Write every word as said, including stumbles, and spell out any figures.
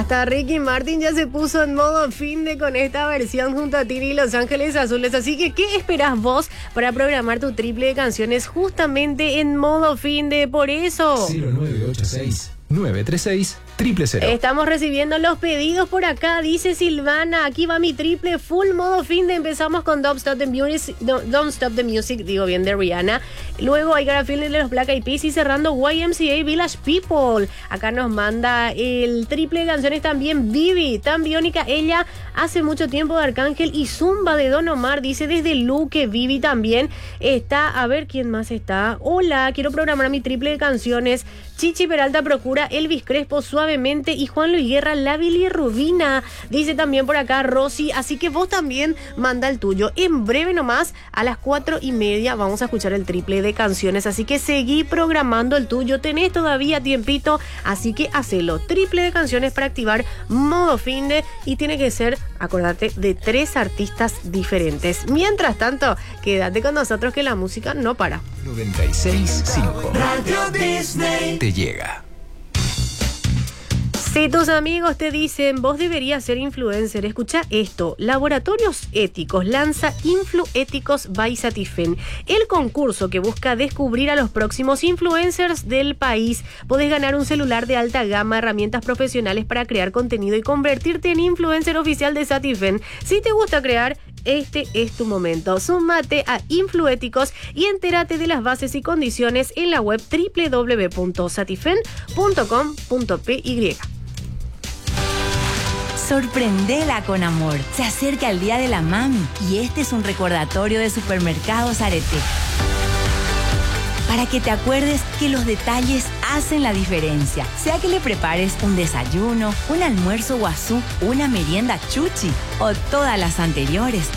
Hasta Ricky Martin ya se puso en modo fin de con esta versión junto a Tini y Los Ángeles Azules. Así que, ¿qué esperás vos para programar tu triple de canciones justamente en modo fin de? Por eso... cero nueve ocho seis nueve tres seis triple cero. Estamos recibiendo los pedidos por acá. Dice Silvana, aquí va mi triple full modo fin de. Empezamos con Don't Stop the Music, Don't Stop the Music, digo bien, de Rihanna. Luego I Got a Feeling de los Black Eyed Peas y cerrando Y M C A Village People. Acá nos manda el triple de canciones también Vivi, tan biónica ella, hace mucho tiempo de Arcángel y Zumba de Don Omar. Dice desde Luque, Vivi también está. A ver quién más está. Hola, quiero programar mi triple de canciones. Chichi Peralta procura Elvis Crespo Suavemente y Juan Luis Guerra La bilirrubina. Dice también por acá Rosy, así que vos también manda el tuyo. En breve nomás, a las cuatro y media vamos a escuchar el triple de canciones, así que seguí programando el tuyo. Tenés todavía tiempito, así que hacelo. Triple de canciones para activar modo finde y tiene que ser, acordate, de tres artistas diferentes. Mientras tanto, quédate con nosotros que la música no para. noventa y seis punto cinco Radio Disney te llega. Si tus amigos te dicen, vos deberías ser influencer, escucha esto. Laboratorios Éticos lanza Influéticos by Satifen, el concurso que busca descubrir a los próximos influencers del país. Podés ganar un celular de alta gama, herramientas profesionales para crear contenido y convertirte en influencer oficial de Satifen. Si te gusta crear, este es tu momento. Súmate a Influéticos y entérate de las bases y condiciones en la web doble u doble u doble u punto satifen punto com punto p y. Sorprendela con amor. Se acerca el Día de la Mami y este es un recordatorio de Supermercados Arete. Para que te acuerdes que los detalles hacen la diferencia. Sea que le prepares un desayuno, un almuerzo guazú, una merienda chuchi o todas las anteriores.